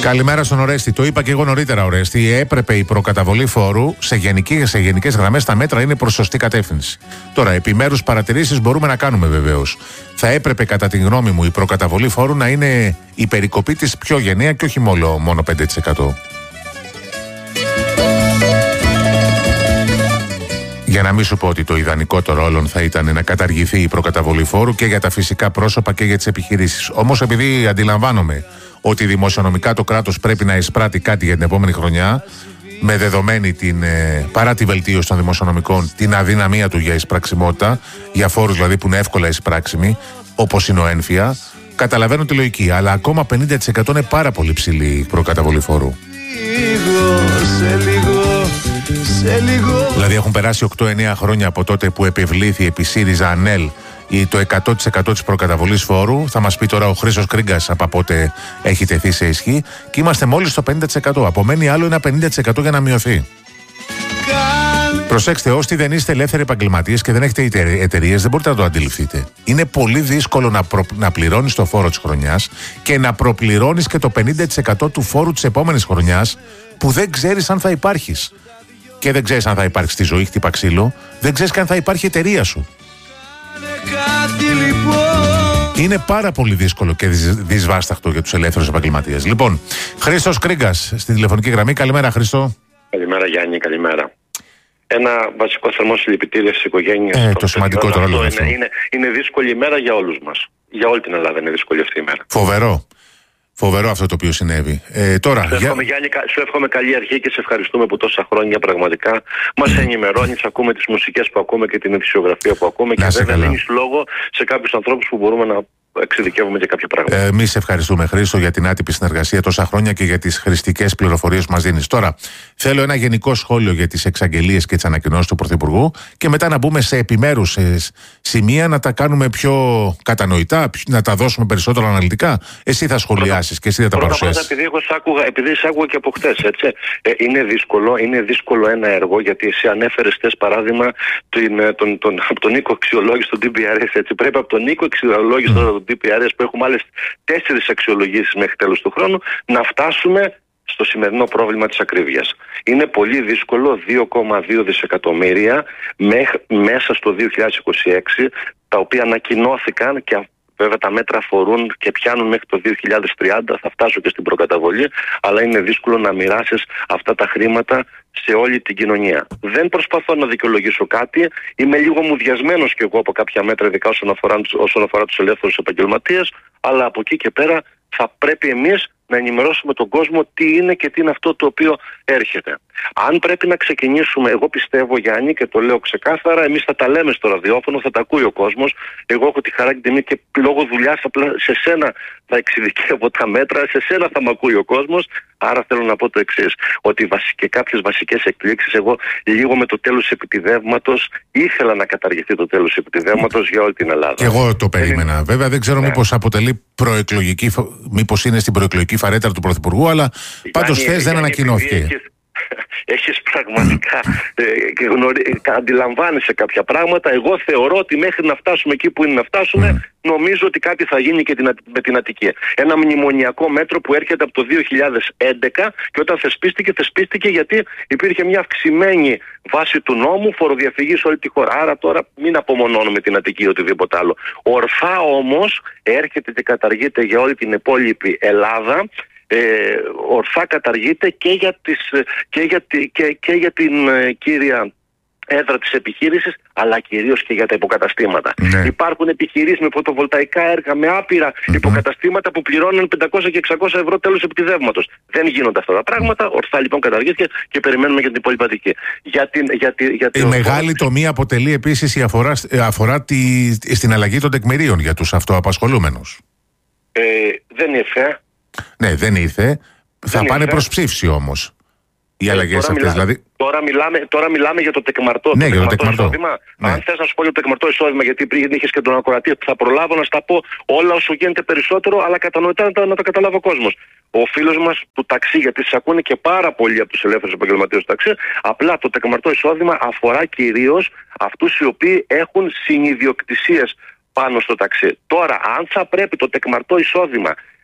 Καλημέρα στον Ορέστη. Το είπα και εγώ νωρίτερα, Ορέστη. Έπρεπε η προκαταβολή φόρου σε γενικές γραμμές τα μέτρα είναι προς σωστή κατεύθυνση. Τώρα, επιμέρους παρατηρήσεις μπορούμε να κάνουμε βεβαίως. Θα έπρεπε, κατά τη γνώμη μου, η προκαταβολή φόρου να είναι η περικοπή της πιο γενναία και όχι μόνο 5%. Για να μην σου πω ότι το ιδανικότερο όλων θα ήταν να καταργηθεί η προκαταβολή φόρου και για τα φυσικά πρόσωπα και για τις επιχειρήσεις. Όμως, επειδή αντιλαμβάνομαι ότι δημοσιονομικά το κράτος πρέπει να εισπράττει κάτι για την επόμενη χρονιά, με δεδομένη παρά τη βελτίωση των δημοσιονομικών, την αδυναμία του για εισπραξιμότητα, για φόρους δηλαδή που είναι εύκολα εισπράξιμοι, όπως είναι ο έμφυα, καταλαβαίνω τη λογική. Αλλά ακόμα 50% είναι πάρα πολύ ψηλή η προκαταβολή φόρου. Δηλαδή έχουν περάσει 8-9 χρόνια από τότε που επευλήθη επί ΣΥΡΙΖΑ ΑΝΕΛ το 100% της προκαταβολής φόρου. Θα μας πει τώρα ο Χρήστος Κρίγκας από πότε έχει τεθεί σε ισχύ, και είμαστε μόλις στο 50%. Απομένει άλλο ένα 50% για να μειωθεί. Προσέξτε, όσοι δεν είστε ελεύθεροι επαγγελματίες και δεν έχετε εταιρείες, δεν μπορείτε να το αντιληφθείτε. Είναι πολύ δύσκολο να πληρώνεις το φόρο της χρονιάς και να προπληρώνεις και το 50% του φόρου της επόμενης χρονιάς, που δεν ξέρεις αν θα υπάρχεις. Και δεν ξέρεις αν θα υπάρχει στη ζωή, χτύπα ξύλο, δεν ξέρεις και αν θα υπάρχει η εταιρεία σου. Είναι πάρα πολύ δύσκολο και δυσβάσταχτο για τους ελεύθερους επαγγελματίες. Λοιπόν, Χρήστος Κρίγκας στην τηλεφωνική γραμμή. Καλημέρα, Χρήστο. Καλημέρα, Γιάννη, καλημέρα. Ένα βασικό θερμό συλληπιτήρια στις οικογένειες. Το σημαντικότερο όλο αυτό. Είναι δύσκολη ημέρα για όλους μας. Για όλη την Ελλάδα είναι δύσκολη αυτή η μέρα. Φοβερό αυτό το οποίο συνέβη. Τώρα, Γιάννη, σου εύχομαι καλή αρχή και σε ευχαριστούμε που τόσα χρόνια πραγματικά μας ενημερώνεις, ακούμε τις μουσικές που ακούμε και την ειδησιογραφία που ακούμε, και δεν δίνεις λόγο σε κάποιους ανθρώπους που μπορούμε να εξειδικεύουμε και κάποια πράγματα. Εμείς ευχαριστούμε, Χρήστο, για την άτυπη συνεργασία τόσα χρόνια και για τις χρηστικές πληροφορίες που μας δίνεις. Τώρα, θέλω ένα γενικό σχόλιο για τις εξαγγελίες και τις ανακοινώσεις του Πρωθυπουργού, και μετά να μπούμε σε επιμέρους σημεία, να τα κάνουμε πιο κατανοητά, να τα δώσουμε περισσότερο αναλυτικά. Εσύ θα σχολιάσεις και εσύ θα τα παρουσιάσεις. Επειδή σε άκουγα και από χτες, έτσι. Είναι δύσκολο ένα έργο, γιατί εσύ ανέφερες χτες παράδειγμα από τον Νίκο αξιολόγηση του DPRS. Έτσι. Πρέπει από τον Νίκο αξιολόγηση του DPRS, που έχουμε άλλες 4 αξιολογήσεις μέχρι τέλος του χρόνου, να φτάσουμε στο σημερινό πρόβλημα της ακρίβειας. Είναι πολύ δύσκολο 2,2 δισεκατομμύρια μέσα στο 2026, τα οποία ανακοινώθηκαν, και βέβαια τα μέτρα αφορούν και πιάνουν μέχρι το 2030, θα φτάσω και στην προκαταβολή, αλλά είναι δύσκολο να μοιράσεις αυτά τα χρήματα σε όλη την κοινωνία. Δεν προσπαθώ να δικαιολογήσω κάτι, είμαι λίγο μουδιασμένος κι εγώ από κάποια μέτρα, ειδικά όσον αφορά τους ελεύθερους επαγγελματίες, αλλά από εκεί και πέρα θα πρέπει εμείς να ενημερώσουμε τον κόσμο τι είναι και τι είναι αυτό το οποίο έρχεται. Αν πρέπει να ξεκινήσουμε, εγώ πιστεύω, Γιάννη, και το λέω ξεκάθαρα, εμείς θα τα λέμε στο ραδιόφωνο, θα τα ακούει ο κόσμος. Εγώ έχω τη χαρά και τιμή, και λόγω δουλειάς απλά σε σένα θα εξειδικεύω τα μέτρα, σε σένα θα μ' ακούει ο κόσμος. Άρα θέλω να πω το εξής, ότι και κάποιες βασικές εκπλήξεις, εγώ λίγο με το τέλος επιτιδεύματος ήθελα να καταργηθεί το τέλος επιτιδεύματος για όλη την Ελλάδα. Και εγώ το περίμενα. Βέβαια δεν ξέρω μήπως αποτελεί μήπως είναι στην προεκλογική φαρέτρα του Πρωθυπουργού, αλλά πάντως χθες δεν ανακοινώθηκε. Έχεις πραγματικά αντιλαμβάνεσαι κάποια πράγματα. Εγώ θεωρώ ότι μέχρι να φτάσουμε εκεί που είναι να φτάσουμε, νομίζω ότι κάτι θα γίνει και με την Αττική. Ένα μνημονιακό μέτρο που έρχεται από το 2011, και όταν θεσπίστηκε γιατί υπήρχε μια αυξημένη βάση του νόμου φοροδιαφυγή σε όλη τη χώρα. Άρα τώρα μην απομονώνουμε την Αττική ή οτιδήποτε άλλο. Ορθά όμως έρχεται και καταργείται για όλη την υπόλοιπη Ελλάδα. Ορθά καταργείται και για την κύρια έδρα της επιχείρησης, αλλά κυρίως και για τα υποκαταστήματα. Ναι. Υπάρχουν επιχειρήσεις με φωτοβολταϊκά έργα, με άπειρα υποκαταστήματα που πληρώνουν 500 και 600 ευρώ τέλος επιτιδεύματος. Δεν γίνονται αυτά τα πράγματα. Ορθά λοιπόν καταργήθηκε και περιμένουμε για την υπόλοιπη Αττική. Η μεγάλη τομή αποτελεί επίσης η αφορά στην αλλαγή των τεκμηρίων για τους αυτοαπασχολούμενους. Δεν ήρθε. Ναι, δεν ήρθε. Θα πάνε προς ψήφιση όμως οι αλλαγές αυτές. Τώρα μιλάμε για το τεκμαρτό. Ναι, για το τεκμαρτό. Ναι. Αν θες να σου πω για το τεκμαρτό εισόδημα, γιατί πριν είχες και τον ακροατή, θα προλάβω να στα πω όλα όσο γίνεται περισσότερο, αλλά κατανοητά να τα καταλάβει ο κόσμος. Ο φίλος μας του ταξί, γιατί σας ακούνε και πάρα πολλοί από τους ελεύθερους επαγγελματίες του ταξί, απλά το τεκμαρτό εισόδημα αφορά κυρίως αυτούς οι οποίοι έχουν συνιδιοκτησίες πάνω στο ταξί. Τώρα, αν θα πρέπει το τεκμαρτό εισόδημα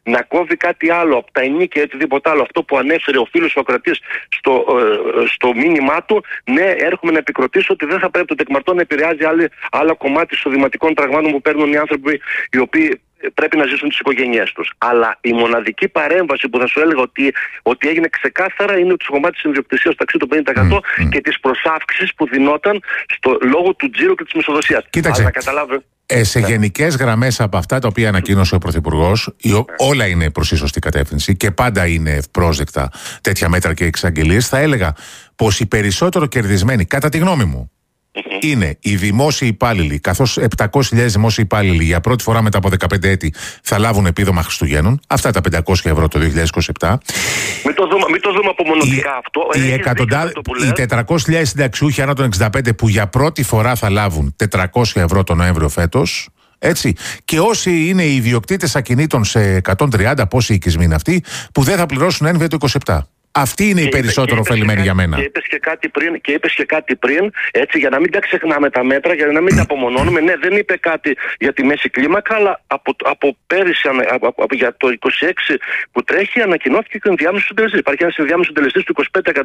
να κόβει κάτι άλλο από τα ενίκια ή οτιδήποτε άλλο, αυτό που ανέφερε ο φίλος Σοκρατής στο μήνυμά του, ναι, έρχομαι να επικροτήσω ότι δεν θα πρέπει το τεκμαρτό να επηρεάζει άλλα κομμάτια εισοδηματικών πραγμάτων που παίρνουν οι άνθρωποι οι οποίοι πρέπει να ζήσουν τις οικογένειές τους. Αλλά η μοναδική παρέμβαση που θα σου έλεγα ότι έγινε ξεκάθαρα είναι το κομμάτι της ιδιοκτησίας στο ταξί του 50% και της προσάυξησης που δινόταν λόγω του τζίρου και της μισοδοσίας. Κοίταξε. Αλλά να καταλάβω. Σε γενικές γραμμές από αυτά τα οποία ανακοίνωσε ο Πρωθυπουργός, όλα είναι προς τη σωστή κατεύθυνση και πάντα είναι ευπρόσδεκτα τέτοια μέτρα και εξαγγελίες. Θα έλεγα πως οι περισσότερο κερδισμένοι, κατά τη γνώμη μου, είναι οι δημόσιοι υπάλληλοι, καθώς 700.000 δημόσιοι υπάλληλοι για πρώτη φορά μετά από 15 έτη θα λάβουν επίδομα Χριστουγέννων, αυτά τα 500 ευρώ το 2027. Μην το δούμε απομονωτικά αυτό. Οι 400.000 συνταξιούχοι άνω των 65 που για πρώτη φορά θα λάβουν 400 ευρώ το Νοέμβριο φέτος. Έτσι. Και όσοι είναι οι ιδιοκτήτες ακινήτων σε 130, πόσοι οικισμοί είναι αυτοί, που δεν θα πληρώσουν ένβια το 27. Αυτή είναι η περισσότερο ωφελημένη για μένα. Και είπες και κάτι πριν, έτσι, για να μην τα ξεχνάμε τα μέτρα, για να μην τα απομονώνουμε. Ναι, δεν είπε κάτι για τη μέση κλίμακα, αλλά από πέρυσι, για το 26 που τρέχει, ανακοινώθηκε και ο ενδιάμεσος συντελεστής. Υπάρχει ένας ενδιάμεσος συντελεστής του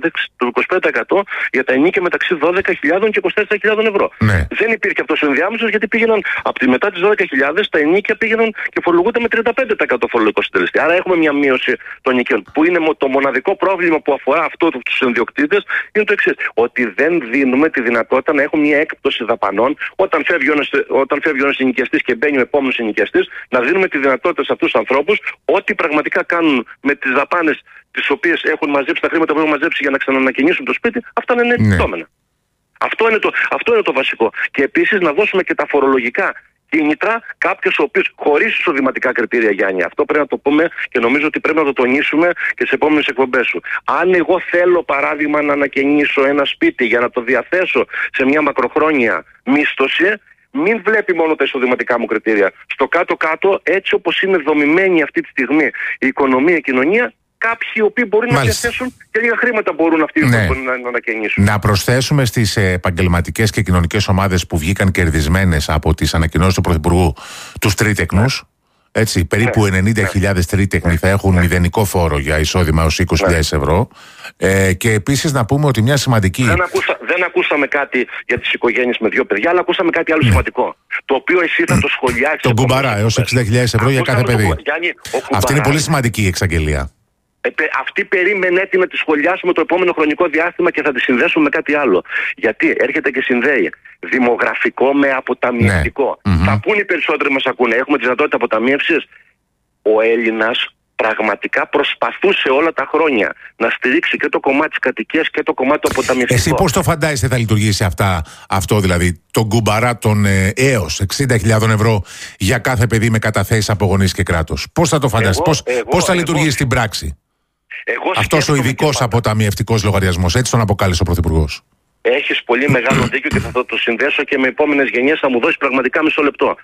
25% για τα ενίκια μεταξύ 12.000 και 24.000 ευρώ. Ναι. Δεν υπήρχε αυτός ο ενδιάμεσος, γιατί πήγαιναν μετά τις 12.000 τα ενίκια πήγαιναν και φορολογούνται με 35% φορολογικό συντελεστή. Άρα έχουμε μια μείωση των ενοικίων, που είναι το μοναδικό πρόβλημα που αφορά αυτό τους ιδιοκτήτες, είναι το εξής. Ότι δεν δίνουμε τη δυνατότητα να έχουμε μια έκπτωση δαπανών όταν φεύγει ο ένας ενοικιαστής και μπαίνει ο επόμενος ενοικιαστής, να δίνουμε τη δυνατότητα σε αυτούς τους ανθρώπους ό,τι πραγματικά κάνουν με τις δαπάνες τις οποίες έχουν μαζέψει, τα χρήματα που έχουν μαζέψει για να ξανανακαινήσουν το σπίτι, αυτά να είναι επιδόμενα. Αυτό είναι το βασικό. Και επίσης να δώσουμε και τα φορολογικά κίνητρα, κάποιος ο οποίος χωρίς εισοδηματικά κριτήρια, Γιάννη. Αυτό πρέπει να το πούμε και νομίζω ότι πρέπει να το τονίσουμε και σε επόμενες εκπομπές σου. Αν εγώ θέλω, παράδειγμα, να ανακαινήσω ένα σπίτι για να το διαθέσω σε μια μακροχρόνια μίσθωση, μην βλέπει μόνο τα εισοδηματικά μου κριτήρια. Στο κάτω-κάτω, έτσι όπως είναι δομημένη αυτή τη στιγμή η οικονομία, η κοινωνία, κάποιοι οι οποίοι μπορούν να διαθέσουν και λίγα χρήματα μπορούν αυτοί να ανακαινήσουν. Να προσθέσουμε στις επαγγελματικές και κοινωνικές ομάδες που βγήκαν κερδισμένες από τις ανακοινώσεις του Πρωθυπουργού τους τρίτεκνους. Έτσι, περίπου 90.000 τρίτεκνοι θα έχουν μηδενικό φόρο για εισόδημα ως 20.000 ευρώ. Και επίσης να πούμε ότι μια σημαντική. Δεν ακούσαμε κάτι για τις οικογένειες με 2 παιδιά, αλλά ακούσαμε κάτι άλλο σημαντικό. Το οποίο εσύ θα το σχολιάσεις. Τον κουμπαρά έως 60.000 ευρώ για κάθε παιδί. Αυτή είναι πολύ σημαντική η εξαγγελία. Αυτή περίμενε έτοιμη να τη σχολιάσουμε το επόμενο χρονικό διάστημα και θα τη συνδέσουμε με κάτι άλλο. Γιατί έρχεται και συνδέει δημογραφικό με αποταμιευτικό. Θα πούν οι περισσότεροι μας ακούνε, έχουμε τη δυνατότητα αποταμίευσης. Ο Έλληνας πραγματικά προσπαθούσε όλα τα χρόνια να στηρίξει και το κομμάτι της κατοικίας και το κομμάτι του αποταμιευτικού. Εσύ πώς το φαντάζεσαι θα λειτουργήσει αυτό δηλαδή, τον κουμπαρά των έως 60.000 ευρώ για κάθε παιδί με καταθέσεις από γονείς και κράτος? Πώς θα το φαντάζεσαι, πώς θα λειτουργήσει στην πράξη αυτός ο ειδικός αποταμιευτικός λογαριασμός? Έτσι τον αποκάλεσε ο Πρωθυπουργός. Έχεις πολύ μεγάλο δίκιο και θα το συνδέσω και με επόμενες γενιές, θα μου δώσει πραγματικά μισό λεπτό.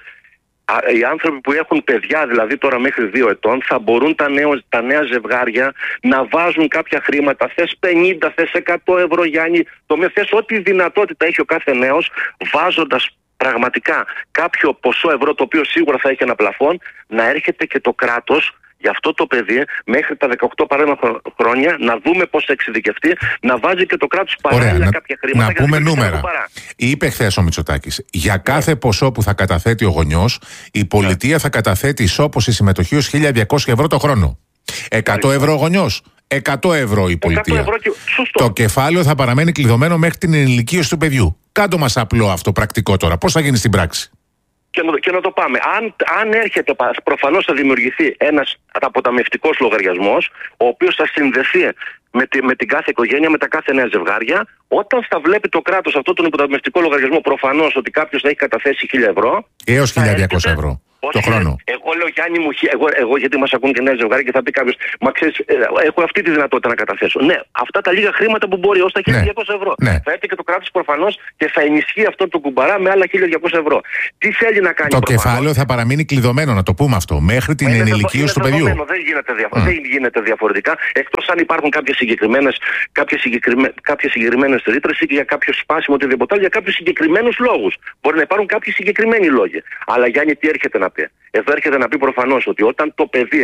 Οι άνθρωποι που έχουν παιδιά, δηλαδή τώρα μέχρι 2 ετών, θα μπορούν τα νέα ζευγάρια να βάζουν κάποια χρήματα. Θες 50, θες 100 ευρώ, Γιάννη, θες ό,τι δυνατότητα έχει ο κάθε νέος, βάζοντας πραγματικά κάποιο ποσό ευρώ, το οποίο σίγουρα θα έχει ένα πλαφόν, να έρχεται και το κράτος για αυτό το παιδί μέχρι τα 18 παράδειγμα χρόνια, να δούμε πώς θα εξειδικευτεί, να βάζει και το κράτος παράλληλα κάποια χρήματα. Να πούμε νούμερα. Είπε χθες ο Μητσοτάκης, για κάθε ποσό που θα καταθέτει ο γονιός, η πολιτεία θα καταθέτει ισόποση συμμετοχή ως 1.200 ευρώ το χρόνο. 100 ευρώ ο γονιός, 100 ευρώ η πολιτεία. Το κεφάλαιο θα παραμένει κλειδωμένο μέχρι την ενηλικίωση του παιδιού. Κάντο μας απλό αυτό πρακτικό τώρα. Πώς θα γίνει στην πράξη? Και να το πάμε. Αν έρχεται, προφανώς θα δημιουργηθεί ένας αποταμιευτικός λογαριασμός, ο οποίος θα συνδεθεί με την κάθε οικογένεια, με τα κάθε νέα ζευγάρια. Όταν θα βλέπει το κράτος αυτόν τον αποταμιευτικό λογαριασμό, προφανώς ότι κάποιος θα έχει καταθέσει 1.000 ευρώ. Έως 1.200 ευρώ. Το χρόνο. Εγώ λέω, Γιάννη μου, εγώ γιατί μας ακούν και νέα ζευγάρια και θα πει κάποιος, μα ξέρεις, έχω αυτή τη δυνατότητα να καταθέσω. Ναι, αυτά τα λίγα χρήματα που μπορεί, ως τα 1.200 ευρώ. Ναι. Θα έρθει και το κράτος προφανώς και θα ενισχύει αυτό το κουμπαρά με άλλα 1.200 ευρώ. Τι θέλει να κάνει? Το κεφάλαιο θα παραμείνει κλειδωμένο, να το πούμε αυτό, μέχρι την ενηλικίωση του παιδιού. Δεν γίνεται διαφορετικά, εκτός αν υπάρχουν κάποιες συγκεκριμένες ρήτρες ή για κάποιο σπάσιμο οτιδήποτε άλλο, για κάποιους συγκεκριμένους λόγους. Μπορεί να υπάρχουν κάποιοι συγκεκριμένοι λόγοι. Αλλά Γιάννη, τι έρχεται να πει? Εδώ έρχεται να πει προφανώς ότι όταν το παιδί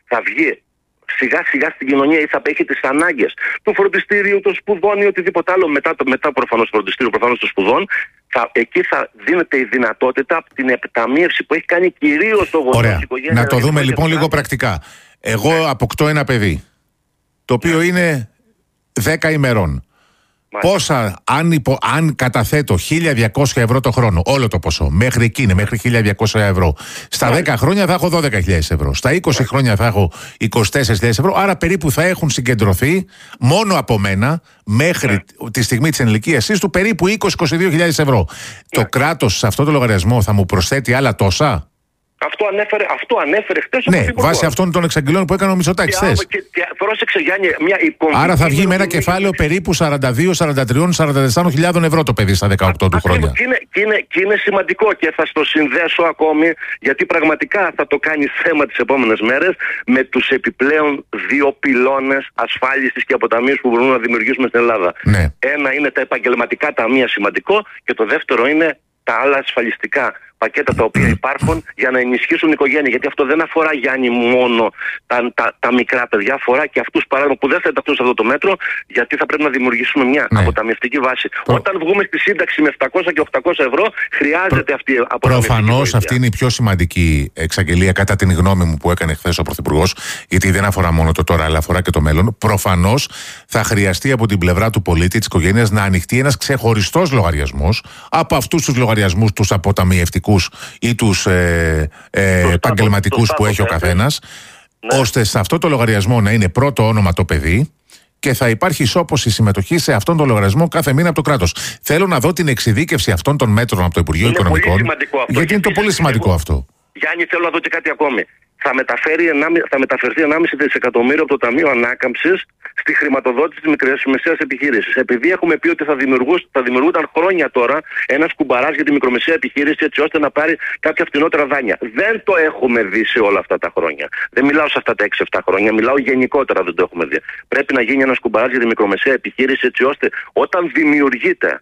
θα βγει σιγά σιγά στην κοινωνία ή θα έχει τις ανάγκες του φροντιστήριου, των σπουδών ή οτιδήποτε άλλο μετά προφανώς το φροντιστήριο, προφανώς των σπουδών, εκεί θα δίνεται η δυνατότητα από την επιταμίευση που έχει κάνει κυρίως το γονιό της οικογένειας. Να το δούμε λοιπόν λίγο πρακτικά. Εγώ αποκτώ ένα παιδί, το οποίο είναι 10 ημερών. Πόσα, αν καταθέτω 1.200 ευρώ το χρόνο, όλο το ποσό, μέχρι εκεί είναι, μέχρι 1.200 ευρώ. Στα 10 χρόνια θα έχω 12.000 ευρώ. Στα 20 χρόνια θα έχω 24.000 ευρώ. Άρα περίπου θα έχουν συγκεντρωθεί μόνο από μένα μέχρι τη στιγμή της ενηλικίασής του περίπου 20-22.000 ευρώ. Το κράτος σε αυτό το λογαριασμό θα μου προσθέτει άλλα τόσα? Αυτό ανέφερε χτες. Ναι, βάσει αυτών των εξαγγελών που έκανε ο Μητσοτάκης χθες. Πρόσεξε, Γιάννη, άρα θα βγει με ένα κεφάλαιο περίπου 42-43-44.000 ευρώ το παιδί στα 18 του χρόνια. Και είναι σημαντικό και θα στο συνδέσω ακόμη, γιατί πραγματικά θα το κάνει θέμα τις επόμενες μέρες, με τους επιπλέον 2 πυλώνες ασφάλισης και αποταμίευσης που μπορούμε να δημιουργήσουμε στην Ελλάδα. Ναι. Ένα είναι τα επαγγελματικά ταμεία, σημαντικό, και το δεύτερο είναι τα άλλα ασφαλιστικά πακέτα τα οποία υπάρχουν για να ενισχύσουν η οικογένεια. Γιατί αυτό δεν αφορά, Γιάννη, μόνο τα μικρά παιδιά, αφορά και αυτούς παράδειγμα που δεν θα ενταχθούν σε αυτό το μέτρο, γιατί θα πρέπει να δημιουργήσουμε μια αποταμιευτική βάση. Όταν βγούμε στη σύνταξη με 700 και 800 ευρώ, χρειάζεται αυτή η αποταμιευτική. Προφανώς αυτή είναι η πιο σημαντική εξαγγελία, κατά την γνώμη μου, που έκανε χθες ο Πρωθυπουργός, γιατί δεν αφορά μόνο το τώρα, αλλά αφορά και το μέλλον. Προφανώς θα χρειαστεί από την πλευρά του πολίτη, της οικογένειας, να ανοιχτεί ένας ξεχωριστός λογαριασμός από αυτούς τους λογαριασμούς, τους αποταμιευτικούς ή τους επαγγελματικούς που έχει ο καθένας, ώστε σε αυτό το λογαριασμό να είναι πρώτο όνομα το παιδί και θα υπάρχει ισόπωση συμμετοχή σε αυτόν τον λογαριασμό κάθε μήνα από το κράτος. Θέλω να δω την εξειδίκευση αυτών των μέτρων από το Υπουργείο Οικονομικών, γιατί είναι το πολύ σημαντικό αυτό. Γιάννη, θέλω να δω και κάτι ακόμη. Θα μεταφερθεί 1,5 δισεκατομμύριο από το Ταμείο Ανάκαμψης στη χρηματοδότηση της μικρομεσαίας επιχείρησης. Επειδή έχουμε πει ότι θα δημιουργούνταν χρόνια τώρα ένας κουμπαράς για τη μικρομεσαία επιχείρηση, έτσι ώστε να πάρει κάποια φτηνότερα δάνεια. Δεν το έχουμε δει σε όλα αυτά τα χρόνια. Δεν μιλάω σε αυτά τα 6-7 χρόνια, μιλάω γενικότερα, δεν το έχουμε δει. Πρέπει να γίνει ένας κουμπαράς για τη μικρομεσαία επιχείρηση, έτσι ώστε όταν δημιουργείται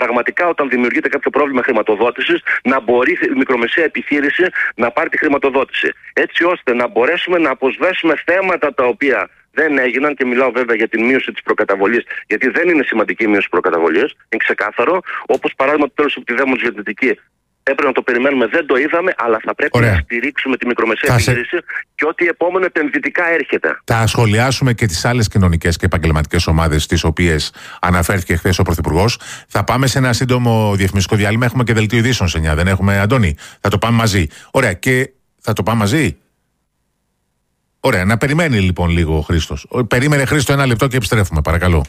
κάποιο πρόβλημα χρηματοδότησης, να μπορεί η μικρομεσαία επιχείρηση να πάρει τη χρηματοδότηση. Έτσι ώστε να μπορέσουμε να αποσβέσουμε θέματα τα οποία δεν έγιναν, και μιλάω βέβαια για την μείωση της προκαταβολής, γιατί δεν είναι σημαντική η μείωση της προκαταβολής, είναι ξεκάθαρο. Όπως παράδειγμα το τέλος από τη Δέμος Διαιτητική. Έπρεπε να το περιμένουμε, δεν το είδαμε, αλλά θα πρέπει να στηρίξουμε τη μικρομεσαία επιχείρηση και ό,τι επόμενο επενδυτικά έρχεται. Θα σχολιάσουμε και τις άλλες κοινωνικές και επαγγελματικές ομάδες, τις οποίες αναφέρθηκε χθες ο Πρωθυπουργός. Θα πάμε σε ένα σύντομο διαφημιστικό διάλειμμα. Έχουμε και δελτίο ειδήσεων σε 9, δεν έχουμε, Αντώνη? Θα το πάμε μαζί. Ωραία, και θα το πάμε μαζί. Ωραία, να περιμένει λοιπόν λίγο ο Χρήστος. Περίμενε, Χρήστο, 1 λεπτό και επιστρέφουμε, παρακαλώ.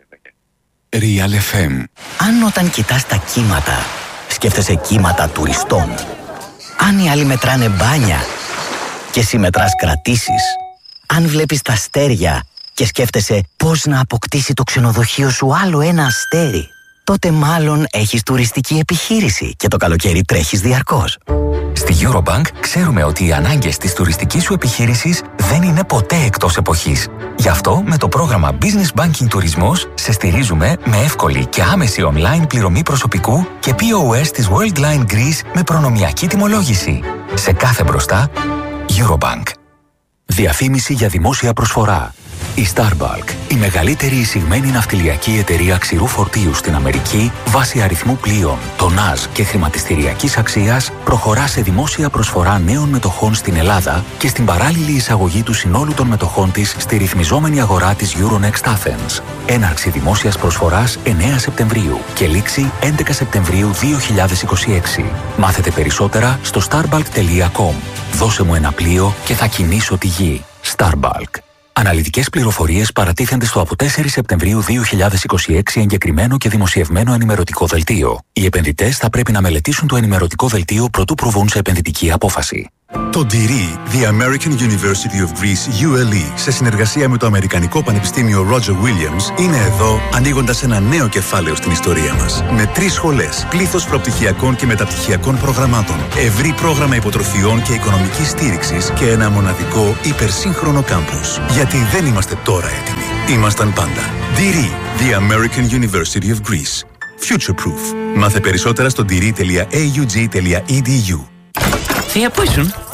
Real FM. Αν όταν κοιτάς τα κύματα, σκέφτεσαι κύματα τουριστών. Αν οι άλλοι μετράνε μπάνια και εσύ μετράς κρατήσεις. Αν βλέπεις τα αστέρια και σκέφτεσαι πώς να αποκτήσει το ξενοδοχείο σου άλλο ένα αστέρι, τότε μάλλον έχεις τουριστική επιχείρηση και το καλοκαίρι τρέχεις διαρκώς. Στη Eurobank ξέρουμε ότι οι ανάγκες της τουριστικής σου επιχείρησης δεν είναι ποτέ εκτός εποχής. Γι' αυτό με το πρόγραμμα Business Banking Τουρισμός σε στηρίζουμε με εύκολη και άμεση online πληρωμή προσωπικού και POS της Worldline Greece με προνομιακή τιμολόγηση. Σε κάθε μπροστά, Eurobank. Διαφήμιση για δημόσια προσφορά. Η Starbulk, η μεγαλύτερη εισηγμένη ναυτιλιακή εταιρεία ξηρού φορτίου στην Αμερική, βάσει αριθμού πλοίων, τονάζ και χρηματιστηριακής αξίας, προχωρά σε δημόσια προσφορά νέων μετοχών στην Ελλάδα και στην παράλληλη εισαγωγή του συνόλου των μετοχών της στη ρυθμιζόμενη αγορά της Euronext Athens. Έναρξη δημόσιας προσφοράς 9 Σεπτεμβρίου και λήξη 11 Σεπτεμβρίου 2026. Μάθετε περισσότερα στο starbulk.com. Δώσε μου ένα πλοίο και θα κινήσω τη γη. Starbulk. Αναλυτικές πληροφορίες παρατίθενται στο από 4 Σεπτεμβρίου 2026 εγκεκριμένο και δημοσιευμένο ενημερωτικό δελτίο. Οι επενδυτές θα πρέπει να μελετήσουν το ενημερωτικό δελτίο προτού προβούν σε επενδυτική απόφαση. Το DIRI, The American University of Greece, ULE, σε συνεργασία με το Αμερικανικό Πανεπιστήμιο Roger Williams, είναι εδώ ανοίγοντας ένα νέο κεφάλαιο στην ιστορία μας. Με 3 σχολές, πλήθος προπτυχιακών και μεταπτυχιακών προγραμμάτων, ευρύ πρόγραμμα υποτροφιών και οικονομικής στήριξης και ένα μοναδικό υπερσύγχρονο κάμπους. Γιατί δεν είμαστε τώρα έτοιμοι. Ήμασταν πάντα. DIRI, The American University of Greece. Future Proof. Μάθε περισσότερα στο diri.aug.edu. Θεία, πού ήσουν?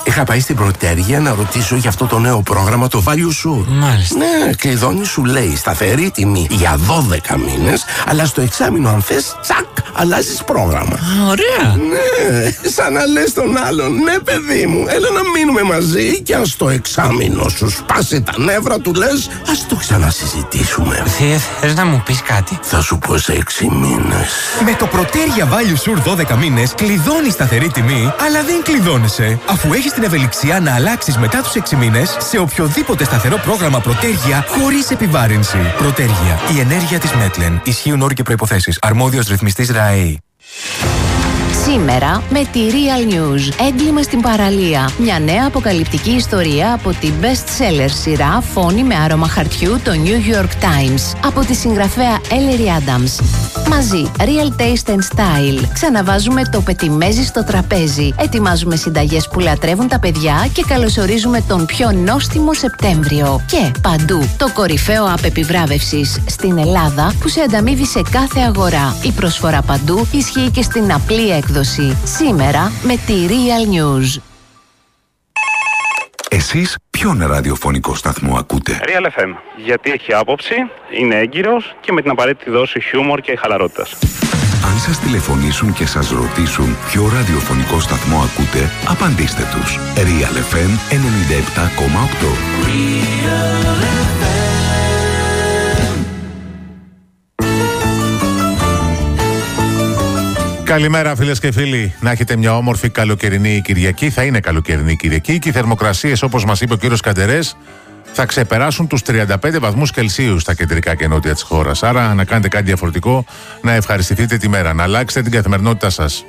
Είχα πάει στην Πρωτέργεια να ρωτήσω για αυτό το νέο πρόγραμμα, το Value Sure. Μάλιστα. Ναι, κλειδώνει, σου λέει σταθερή τιμή για 12 μήνες, αλλά στο εξάμηνο, αν θες, τσακ, αλλάζεις πρόγραμμα. Ωραία. Ναι, σαν να λες τον άλλον, ναι, παιδί μου, έλα να μείνουμε μαζί και αν στο εξάμηνο σου σπάσει τα νεύρα, του λες, ας το ξανασυζητήσουμε. Θες να μου πεις κάτι? Θα σου πω σε 6 μήνες. Με το Πρωτέρια Value Sure 12 μήνες κλειδώνεις σταθερή τιμή, αλλά δεν κλειδώνεσαι, αφού έχεις την ευελιξία να αλλάξεις μετά τους 6 μήνες σε οποιοδήποτε σταθερό πρόγραμμα Πρωτέρια χωρίς επιβάρυνση. Πρωτέρια, η ενέργεια της Μέτλεν. Ισχύουν όροι και προϋποθέσεις. Αρμόδιος ρυθμιστής ΡΑΕΗ. Σήμερα με τη Real News. Έγκλημα στην παραλία. Μια νέα αποκαλυπτική ιστορία από την best-seller σειρά Φόνη με άρωμα χαρτιού, το New York Times. Από τη συγγραφέα Ellery Adams. Μαζί, Real Taste and Style. Ξαναβάζουμε το πετιμέζι στο τραπέζι. Ετοιμάζουμε συνταγές που λατρεύουν τα παιδιά και καλωσορίζουμε τον πιο νόστιμο Σεπτέμβριο. Και παντού, το κορυφαίο app επιβράβευσης στην Ελλάδα που σε ανταμείβει σε κάθε αγορά. Η προσφορά παντού ισχύει και στην απλή έκδοση. Σήμερα με τη Real News. Εσείς ποιον ραδιοφωνικό σταθμό ακούτε? Real FM. Γιατί έχει άποψη, είναι έγκυρος και με την απαραίτητη δόση χιούμορ και χαλαρότητας. Αν σας τηλεφωνήσουν και σας ρωτήσουν ποιο ραδιοφωνικό σταθμό ακούτε, απαντήστε τους. Real FM 97,8. Καλημέρα φίλες και φίλοι. Να έχετε μια όμορφη καλοκαιρινή Κυριακή. Θα είναι καλοκαιρινή Κυριακή και οι θερμοκρασίες, όπως μας είπε ο κύριος Καντερές, θα ξεπεράσουν τους 35 βαθμούς Κελσίου στα κεντρικά και νότια της χώρας. Άρα να κάνετε κάτι διαφορετικό, να ευχαριστηθείτε τη μέρα, να αλλάξετε την καθημερινότητά σας.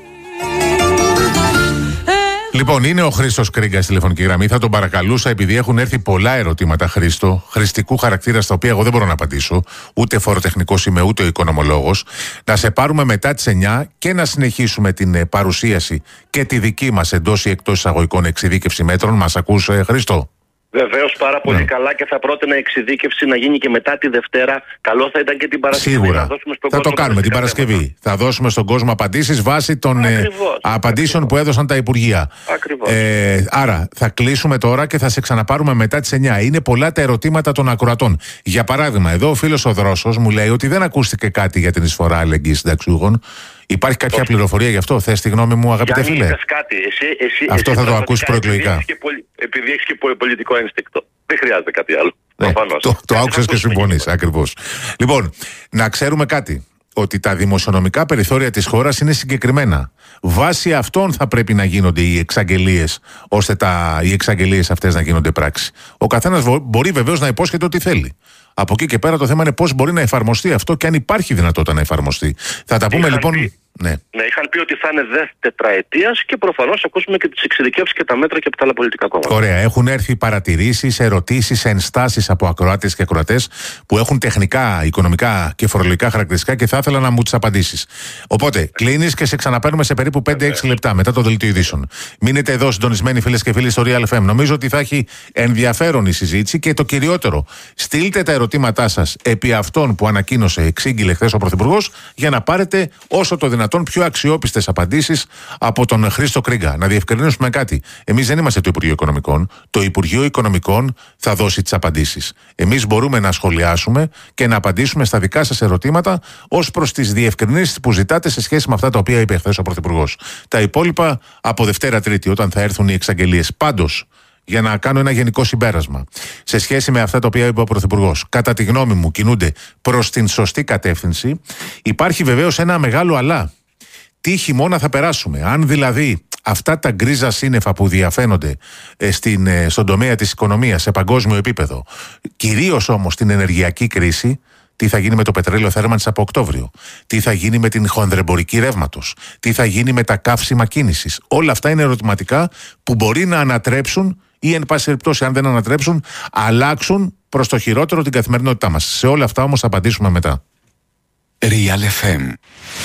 Λοιπόν, είναι ο Χρήστος Κρίγκα στη τηλεφωνική γραμμή. Θα τον παρακαλούσα, επειδή έχουν έρθει πολλά ερωτήματα, Χρήστο, χρηστικού χαρακτήρα, στα οποία εγώ δεν μπορώ να απαντήσω, ούτε φοροτεχνικός είμαι, ούτε ο οικονομολόγος, να σε πάρουμε μετά τις 9 και να συνεχίσουμε την παρουσίαση και τη δική μας εντός ή εκτός εισαγωγικών εξειδίκευση μέτρων. Μας ακούς, Χρήστο? Βεβαίως, πάρα πολύ καλά, και θα πρότεινα εξειδίκευση να γίνει και μετά τη Δευτέρα. Καλό θα ήταν και την Παρασκευή. Σίγουρα. Θα το κάνουμε την Παρασκευή. Θα δώσουμε στον κόσμο απαντήσεις βάσει των απαντήσεων που έδωσαν τα Υπουργεία. Ακριβώς. Άρα θα κλείσουμε τώρα και θα σε ξαναπάρουμε μετά τις 9. Είναι πολλά τα ερωτήματα των ακροατών. Για παράδειγμα, εδώ ο φίλος ο Δρόσος μου λέει ότι δεν ακούστηκε κάτι για την εισφορά αλληλεγγύης συνταξιούχων. Υπάρχει κάποια πληροφορία γι' αυτό? Θες τη γνώμη μου, αγαπητέ φίλε? Αυτό θα το ακούσει προεκλογικά. Επειδή έχεις και πολιτικό ένστικτο. Δεν χρειάζεται κάτι άλλο. Ναι, το άκουσες και συμφωνείς, ακριβώς. Λοιπόν, να ξέρουμε κάτι. Ότι τα δημοσιονομικά περιθώρια της χώρας είναι συγκεκριμένα. Βάσει αυτών θα πρέπει να γίνονται οι εξαγγελίες, ώστε οι εξαγγελίες αυτές να γίνονται πράξη. Ο καθένας μπορεί βεβαίως να υπόσχεται ό,τι θέλει. Από εκεί και πέρα το θέμα είναι πώς μπορεί να εφαρμοστεί αυτό και αν υπάρχει δυνατότητα να εφαρμοστεί. Θα τα πούμε λοιπόν. Ναι, είχαν πει ότι θα είναι τετραετίας και προφανώς ακούσουμε και τις εξειδικεύσεις και τα μέτρα και από τα άλλα πολιτικά κόμματα. Ωραία. Έχουν έρθει παρατηρήσεις, ερωτήσεις, ενστάσεις από ακροάτες και ακροατές που έχουν τεχνικά, οικονομικά και φορολογικά χαρακτηριστικά και θα ήθελα να μου τις απαντήσεις. Οπότε, κλείνεις και σε ξαναπαίρνουμε σε περίπου 5-6 λεπτά μετά το δελτίο ειδήσεων. Μείνετε εδώ συντονισμένοι φίλες και φίλοι στο Real FM. Νομίζω ότι θα έχει ενδιαφέρον η συζήτηση και το κυριότερο, στείλτε τα ερωτήματά σας επί αυτών που ανακοίνωσε, εξήγηλε χθες ο Πρωθυπουργός, για να πάρετε όσο το δυνατόν πιο αξιόπιστες απαντήσεις από τον Χρήστο Κρίγκα. Να διευκρινίσουμε κάτι. Εμείς δεν είμαστε το Υπουργείο Οικονομικών. Το Υπουργείο Οικονομικών θα δώσει τις απαντήσεις. Εμείς μπορούμε να σχολιάσουμε και να απαντήσουμε στα δικά σας ερωτήματα ως προς τις διευκρινήσεις που ζητάτε σε σχέση με αυτά τα οποία είπε χθες ο Πρωθυπουργός. Τα υπόλοιπα από Δευτέρα Τρίτη, όταν θα έρθουν οι εξαγγελίες. Πάντως, για να κάνω ένα γενικό συμπέρασμα σε σχέση με αυτά τα οποία είπε ο Πρωθυπουργός, κατά τη γνώμη μου κινούνται προς την σωστή κατεύθυνση. Υπάρχει βεβαίως ένα μεγάλο αλλά. Τι χειμώνα θα περάσουμε? Αν δηλαδή αυτά τα γκρίζα σύννεφα που διαφαίνονται στον τομέα της οικονομίας σε παγκόσμιο επίπεδο, κυρίως όμως την ενεργειακή κρίση, τι θα γίνει με το πετρέλαιο θέρμανσης από Οκτώβριο, τι θα γίνει με την χονδρεμπορική ρεύματος, τι θα γίνει με τα καύσιμα κίνησης. Όλα αυτά είναι ερωτηματικά που μπορεί να ανατρέψουν ή εν πάση περιπτώσει, αν δεν ανατρέψουν, αλλάξουν προς το χειρότερο την καθημερινότητά μας. Σε όλα αυτά όμως θα απαντήσουμε μετά. Real FM.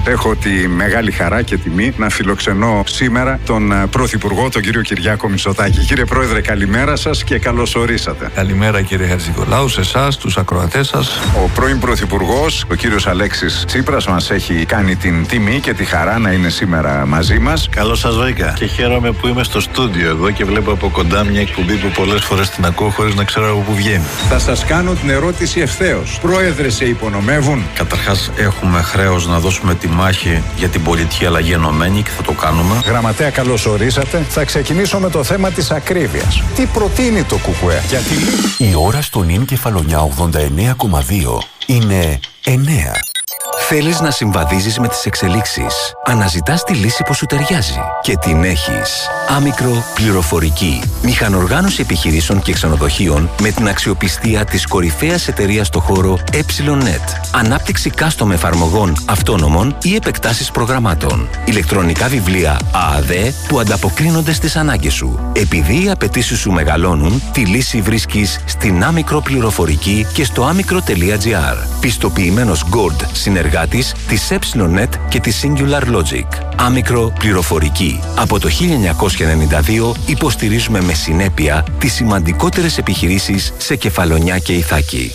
Έχω τη μεγάλη χαρά και τιμή να φιλοξενώ σήμερα τον Πρωθυπουργό, τον κύριο Κυριάκο Μητσοτάκη. Κύριε Πρόεδρε, καλημέρα σας και καλώς ορίσατε. Καλημέρα κύριε Χατζηνικολάου, σε εσάς, τους ακροατές σας. Ο πρώην Πρωθυπουργός, ο κύριος Αλέξης Τσίπρας, μας έχει κάνει την τιμή και τη χαρά να είναι σήμερα μαζί μας. Καλώς σας βρήκα και χαίρομαι που είμαι στο στούντιο εδώ και βλέπω από κοντά μια εκπομπή που πολλές φορές την ακούω χωρίς να ξέρω από πού βγαίνει. Θα σας κάνω την ερώτηση ευθέως. Πρόεδρε, σε υπονομεύουν? Καταρχάς, έχουμε χρέος να δώσουμε τη μάχη για την πολιτική αλλαγή ενωμένη και θα το κάνουμε. Γραμματέα, καλώς ορίσατε. Θα ξεκινήσω με το θέμα της ακρίβειας. Τι προτείνει το ΚΚΕ? Γιατί η ώρα στο νυν Κεφαλονιά 89,2 είναι 9. Θέλεις να συμβαδίζεις με τις εξελίξεις. Αναζητάς τη λύση που σου ταιριάζει. Και την έχεις. Άμικρο πληροφορική. Μηχανοργάνωση επιχειρήσεων και ξενοδοχείων με την αξιοπιστία της κορυφαίας εταιρείας στο χώρο E.net. Ανάπτυξη custom εφαρμογών αυτόνομων ή επεκτάσεις προγραμμάτων. Ηλεκτρονικά βιβλία ΑΑΔ που ανταποκρίνονται στις ανάγκες σου. Επειδή οι απαιτήσεις σου μεγαλώνουν, τη λύση βρίσκεις στην Άμικρο πληροφορική και στο άμικρο.gr. Πιστοποιημένος Gold συνεργάτης της E.net και της Singular Logic. Άμικρο πληροφορική. Από το 1992 υποστηρίζουμε με συνέπεια τις σημαντικότερες επιχειρήσεις σε Κεφαλονιά και Ιθάκη.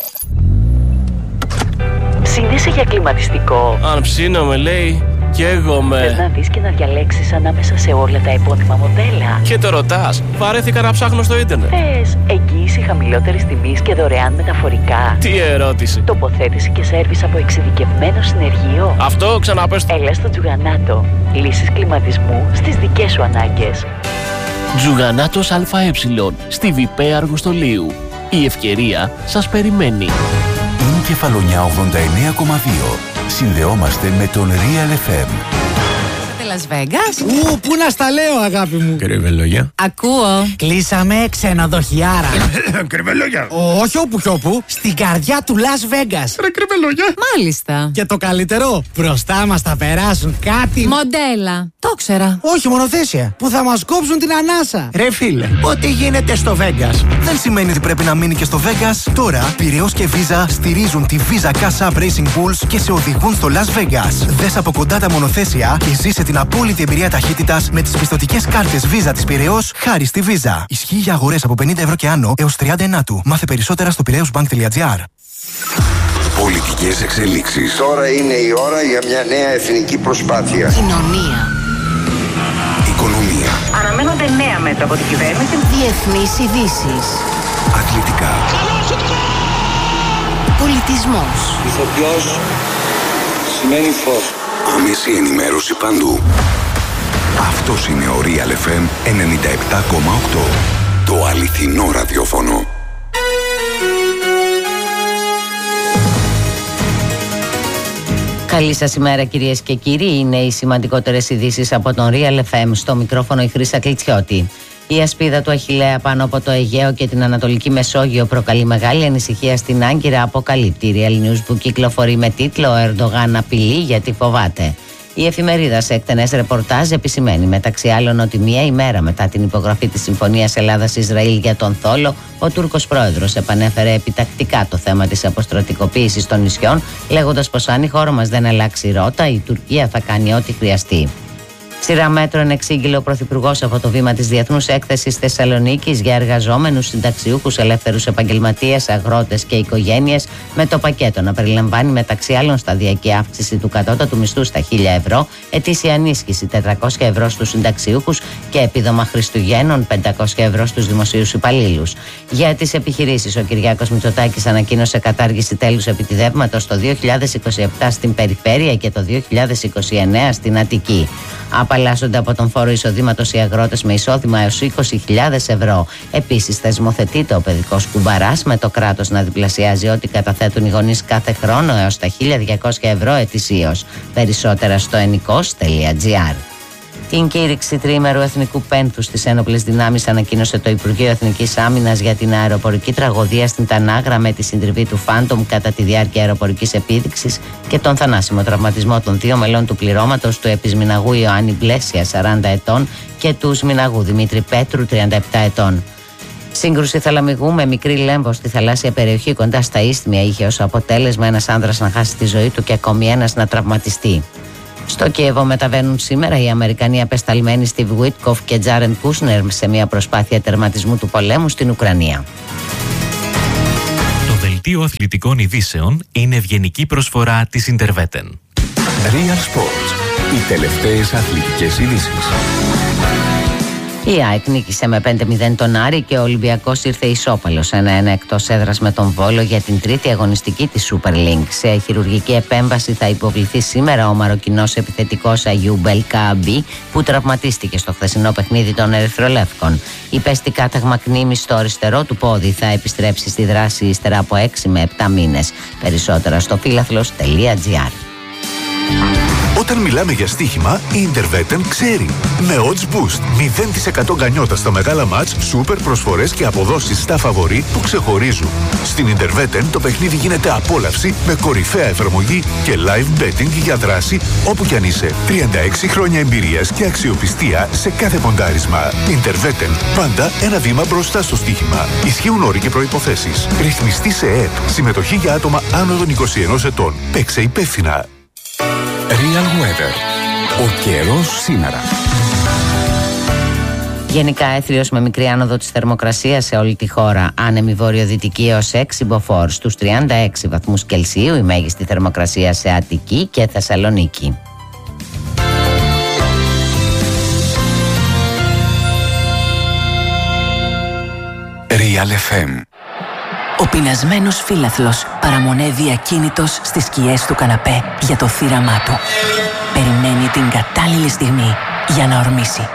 Ψήνεσαι για κλιματιστικό? Αν ψήνομαι, λέει, καίγομαι. Θες να δεις και να διαλέξεις ανάμεσα σε όλα τα επώνυμα μοντέλα? Και το ρωτάς, βαρέθηκα να ψάχνω στο ίντερνετ. Θες εγγύηση χαμηλότερης τιμής και δωρεάν μεταφορικά? Τι ερώτηση. Τοποθέτηση και σέρβις από εξειδικευμένο συνεργείο? Αυτό ξαναπες. Έλα στο Τζουγανάτο. Λύσεις κλιματισμού στις δικές σου ανάγκες. Τζουγανάτος ΑΕ, στη Βιπέ Αργοστολίου. Η ευκαιρία σας περιμένει. Είναι Κεφαλονιά 89,2. Συνδεόμαστε με τον Real FM. Las Vegas. Πού να στα λέω, αγάπη μου. Κρυβελόγια. Ακούω. Κλείσαμε ξενοδοχιάρα. Κρυβελόγια. Όχι όπου κι όπου. Στην καρδιά του Las Vegas. Ρε κρυβελόγια. Μάλιστα. Και το καλύτερο, μπροστά μας θα περάσουν κάτι. Μοντέλα. Το ξέρα. Όχι, μονοθέσια. Που θα μας κόψουν την ανάσα. Ρε φίλε, ό,τι γίνεται στο Vegas δεν σημαίνει ότι πρέπει να μείνει και στο Vegas. Τώρα, Πειραιώς και Visa στηρίζουν τη Visa Cash App Racing Bulls και σε οδηγούν στο Las Vegas. Δες από κοντά τα μονοθέσια και ζήσε την απόλυτη εμπειρία ταχύτητας με τις πιστωτικές κάρτες Visa της Πειραιώς χάρη στη Visa. Ισχύει για αγορές από 50 ευρώ και άνω έως 30 του. Μάθε περισσότερα στο piraeusbank.gr. Πολιτικές εξελίξεις. Τώρα είναι η ώρα για μια νέα εθνική προσπάθεια. Κοινωνία. Οικονομία. Αναμένονται νέα μέτρα από την κυβέρνηση. Διεθνείς ειδήσεις. Αθλητικά. Πολιτισμός. Ηθοποιός σημαίνει φως. Άμεση ενημέρωση παντού. Αυτός είναι ο Real FM 97,8. Το αληθινό ραδιόφωνο. Καλή σας ημέρα κυρίες και κύριοι. Είναι οι σημαντικότερες ειδήσεις από τον Real FM. Στο μικρόφωνο η Χρύσα Κλιτσιώτη. Η ασπίδα του Αχιλλέα πάνω από το Αιγαίο και την Ανατολική Μεσόγειο προκαλεί μεγάλη ανησυχία στην Άγκυρα, αποκαλύπτει η Real News που κυκλοφορεί με τίτλο «Ο Ερντογάν απειλεί γιατί φοβάται». Η εφημερίδα σε εκτενές ρεπορτάζ επισημαίνει μεταξύ άλλων ότι μία ημέρα μετά την υπογραφή της Συμφωνίας Ελλάδας-Ισραήλ για τον Θόλο, ο Τούρκος πρόεδρος επανέφερε επιτακτικά το θέμα της αποστρατικοποίησης των νησιών, λέγοντας πως αν η χώρα μας δεν αλλάξει ρότα, η Τουρκία θα κάνει ό,τι χρειαστεί. Σειρά μέτρων εξήγηλε ο Πρωθυπουργός από το βήμα της Διεθνούς Έκθεσης Θεσσαλονίκης για εργαζόμενους, συνταξιούχους, ελεύθερους επαγγελματίες, αγρότες και οικογένειες, με το πακέτο να περιλαμβάνει μεταξύ άλλων σταδιακή αύξηση του κατώτατου μισθού στα 1.000 ευρώ, ετήσια ενίσχυση 400 ευρώ στους συνταξιούχους και επίδομα Χριστουγέννων 500 ευρώ στους δημοσίους υπαλλήλους. Για τις επιχειρήσεις, ο Κυριάκος Μητσοτάκης ανακοίνωσε κατάργηση τέλους επιτιδεύματος το 2027 στην περιφέρεια και το 2029 στην Αττική. Απαλλάσσονται από τον φόρο εισοδήματος οι αγρότες με εισόδημα έως 20.000 ευρώ. Επίσης, θεσμοθετείται ο παιδικός κουμπαράς, με το κράτος να διπλασιάζει ό,τι καταθέτουν οι γονείς κάθε χρόνο έως τα 1.200 ευρώ ετησίως. Περισσότερα στο ennikos.gr. Την κήρυξη τριήμερου εθνικού πένθους στις ένοπλες δυνάμεις ανακοίνωσε το Υπουργείο Εθνικής Άμυνας για την αεροπορική τραγωδία στην Τανάγρα με τη συντριβή του Φάντομ κατά τη διάρκεια αεροπορικής επίδειξης και τον θανάσιμο τραυματισμό των δύο μελών του πληρώματος, του επισμηναγού Ιωάννη Μπλέσια 40 ετών και του Σμηναγού Δημήτρη Πέτρου 37 ετών. Σύγκρουση θαλαμιγού με μικρή λέμβο στη θαλάσσια περιοχή κοντά στα Ίσθμια είχε ως αποτέλεσμα ένας άνδρας να χάσει τη ζωή του και ακόμη ένας να τραυματιστεί. Στο Κίεβο μεταβαίνουν σήμερα οι Αμερικανοί απεσταλμένοι Steve Witkoff και Jared Kushner σε μια προσπάθεια τερματισμού του πολέμου στην Ουκρανία. Το δελτίο αθλητικών ειδήσεων είναι ευγενική προσφορά της Interveten. Real Sports. Οι τελευταίες αθλητικές ειδήσεις. Η ΑΕΚ νίκησε με 5-0 τον Άρη και ο Ολυμπιακός ήρθε ισόπαλος 1-1 εκτός έδρας με τον Βόλο για την τρίτη αγωνιστική της Super League. Σε χειρουργική επέμβαση θα υποβληθεί σήμερα ο Μαροκινός επιθετικός Αγιούμπ El Kaabi που τραυματίστηκε στο χθεσινό παιχνίδι των Ερυθρολεύκων. Υπέστη κάταγμα κνήμης στο αριστερό του πόδι, θα επιστρέψει στη δράση ύστερα από 6 με 7 μήνες. Περισσότερα στο φίλαθλος.gr. Όταν μιλάμε για στοίχημα, η Interveten ξέρει. Με Odds Boost, 0% γκανιότα στα μεγάλα μάτς, σούπερ προσφορές και αποδόσεις στα φαβορί που ξεχωρίζουν. Στην Interveten το παιχνίδι γίνεται απόλαυση με κορυφαία εφαρμογή και live betting για δράση όπου κι αν είσαι. 36 χρόνια εμπειρίας και αξιοπιστία σε κάθε ποντάρισμα. Interveten, πάντα ένα βήμα μπροστά στο στοίχημα. Ισχύουν όροι και προϋποθέσεις. Ρυθμιστή σε ΕΕΠ. Συμμετοχή για άτομα άνω των 21 ετών. Παίξε υπεύθυνα. Real Weather. Ο καιρός σήμερα. Γενικά έθριος με μικρή άνοδο της θερμοκρασίας σε όλη τη χώρα. Άνεμη βορειοδυτική έως 6 μποφόρ στους 36 βαθμούς Κελσίου, η μέγιστη θερμοκρασία σε Αττική και Θεσσαλονίκη. Real FM. Ο πεινασμένος φίλαθλος παραμονεύει ακίνητος στις σκιές του καναπέ για το θύραμά του. Περιμένει την κατάλληλη στιγμή για να ορμήσει.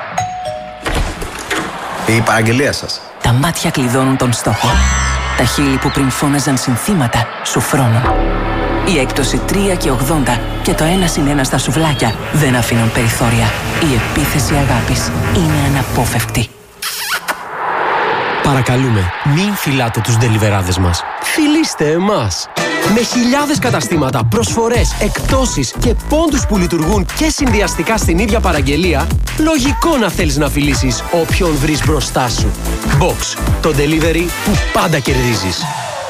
Η παραγγελία σας. Τα μάτια κλειδώνουν τον στόχο. Τα χείλη που πριν φώναζαν συνθήματα σου φρώνουν. Η έκπτωση 3,80 και το 1+1 στα σουβλάκια δεν αφήνουν περιθώρια. Η επίθεση αγάπης είναι αναπόφευκτη. Παρακαλούμε, μην φυλάτε τους ντελιβεράδες μας. Φιλήστε εμάς! Με χιλιάδες καταστήματα, προσφορές, εκπτώσεις και πόντους που λειτουργούν και συνδυαστικά στην ίδια παραγγελία, λογικό να θέλεις να φιλήσεις όποιον βρεις μπροστά σου. Box, το delivery που πάντα κερδίζεις.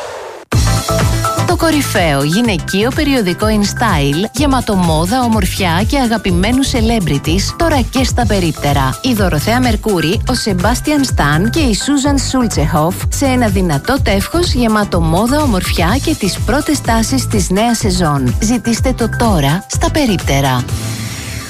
Το κορυφαίο γυναικείο περιοδικό InStyle, γεμάτο μόδα, ομορφιά και αγαπημένους celebrities, τώρα και στα περίπτερα. Η Δωροθέα Μερκούρη, ο Σεμπάστιαν Σταν και η Σούζαν Σούλτσεχοφ σε ένα δυνατό τεύχος γεμάτο μόδα, ομορφιά και τις πρώτες τάσεις της νέας σεζόν. Ζητήστε το τώρα στα περίπτερα.